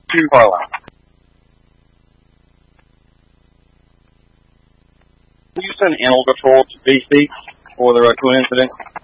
to Harlan. Can you send animal control to BC for the raccoon incident?